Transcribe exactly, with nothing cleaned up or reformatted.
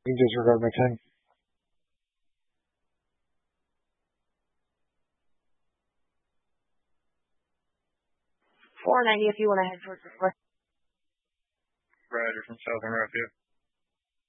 You can disregard my ten. four ninety if you want to head towards the west. Roger from Southern Road, yeah.